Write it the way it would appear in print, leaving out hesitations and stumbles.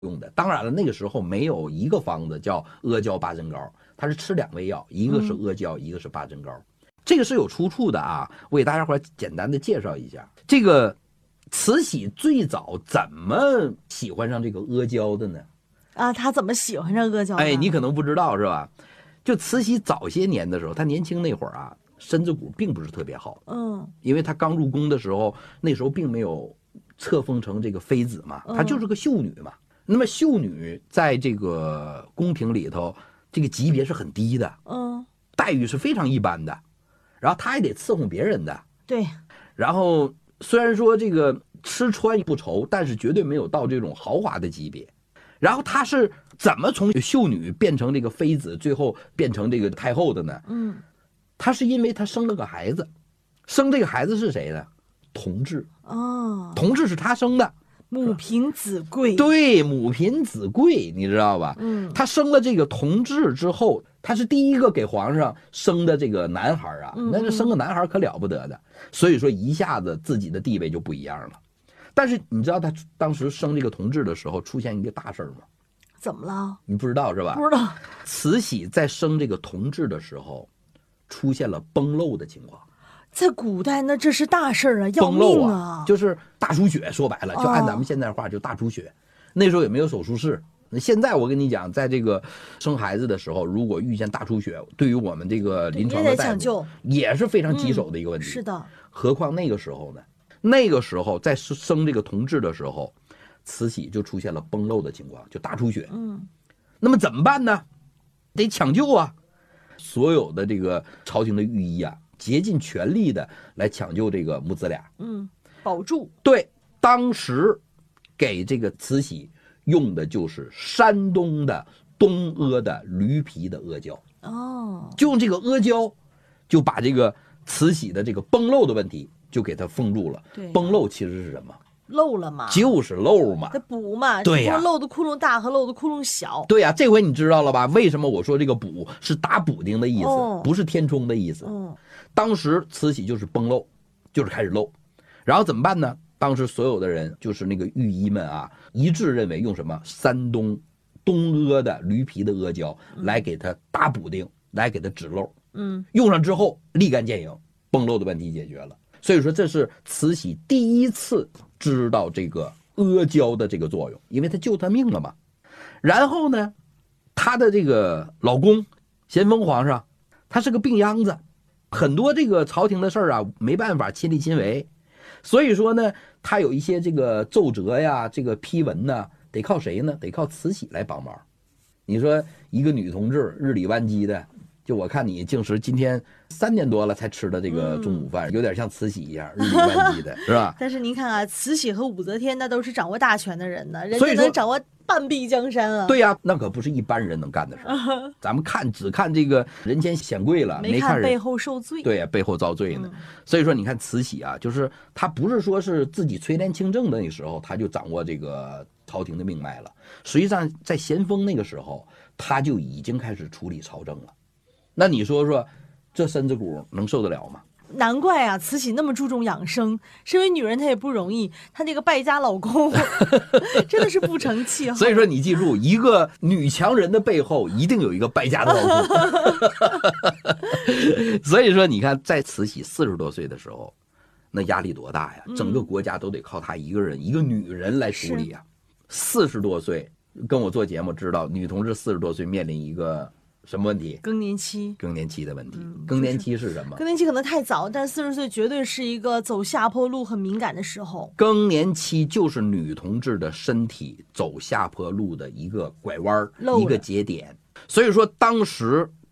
用的。当然了，那个时候没有一个方子叫阿胶八珍膏，它是吃2味药，一个是阿胶，一个是八珍膏。这个是有出处的啊，我给大家伙简单的介绍一下。这个慈禧最早怎么喜欢上这个阿胶的呢？ 啊，他怎么喜欢上阿胶的？ 哎，你可能不知道是吧？就慈禧早些年的时候，她年轻那会儿啊，身子骨并不是特别好，因为她刚入宫的时候，那时候并没有册封成这个妃子嘛，她就是个秀女嘛。那么秀女在这个宫廷里头，这个级别是很低的，待遇是非常一般的，然后她还得伺候别人的， 对。 然后虽然说这个吃穿不愁，但是绝对没有到这种豪华的级别。然后她是怎么从秀女变成这个妃子，最后变成这个太后的呢？她是因为她生了个孩子，生这个孩子是谁呢？同治。同治是她生的。 母凭子贵。 对，母凭子贵，你知道吧？她生了这个同治之后，她是第一个给皇上生的这个男孩啊，那这生个男孩可了不得的，所以说一下子自己的地位就不一样了。但是你知道她当时生这个同治的时候出现一个大事吗？ 怎么了？ 你不知道是吧？ 不知道。 慈禧在生这个同治的时候出现了崩漏的情况。 在古代那这是大事啊，要命啊！ 就是大出血，说白了就按咱们现在话就大出血。那时候也没有手术室，现在我跟你讲，在这个生孩子的时候，如果遇见大出血，对于我们这个临床的大夫也是非常棘手的一个问题。 是的。 何况那个时候呢？那个时候在生这个同治的时候，慈禧就出现了崩漏的情况，就大出血。那么怎么办呢？得抢救啊！所有的这个朝廷的御医啊，竭尽全力的来抢救这个母子俩， 保住。 对，当时给这个慈禧用的就是山东的东阿的驴皮的阿胶，就用这个阿胶，就把这个慈禧的这个崩漏的问题就给它封住了。崩漏其实是什么？ 漏了嘛， 就是漏嘛， 它补嘛， 对呀， 漏的窟窿大和漏的窟窿小。 对呀，这回你知道了吧？为什么我说这个补是打补丁的意思，不是填充的意思。当时慈禧就是崩漏，就是开始漏，然后怎么办呢？当时所有的人就是那个御医们啊，一致认为用什么山东东阿的驴皮的阿胶来给它打补丁，来给它止漏。用上之后立竿见影，崩漏的问题解决了。所以说这是慈禧第一次知道这个阿胶的这个作用，因为她救她命了嘛。然后呢，她的这个老公咸丰皇上，他是个病秧子，很多这个朝廷的事儿啊没办法亲力亲为，所以说呢，他有一些这个奏折呀，这个批文呢，得靠谁呢？得靠慈禧来帮忙。你说一个女同志日理万机的，就我看你竟是今天3点多了才吃的这个中午饭，有点像慈禧一样日理万机的，是吧？ 但是您看啊，慈禧和武则天那都是掌握大权的人呢，人家能掌握半壁江山啊。 对呀，那可不是一般人能干的事儿。咱们只看这个人间显贵了，没看背后受罪。 对呀，背后遭罪呢。所以说你看慈禧啊，就是她不是说是自己垂帘听政的那时候，她就掌握这个朝廷的命脉了。实际上在咸丰那个时候，她就已经开始处理朝政了。那你说说，这身子骨能受得了吗？ 难怪啊，慈禧那么注重养生。身为女人，她也不容易，她那个败家老公真的是不成气候。 所以说，你记住，一个女强人的背后一定有一个败家的老公。所以说，你看，在慈禧40多岁的时候，那压力多大呀？整个国家都得靠她一个人，一个女人来处理啊。40多岁，跟我做节目知道，女同志40多岁面临一个什么问题？ 更年期。 更年期的问题。更年期是什么？ 更年期可能太早，但40岁绝对是一个走下坡路很敏感的时候。 更年期就是女同志的身体走下坡路的一个拐弯，一个节点。所以说当时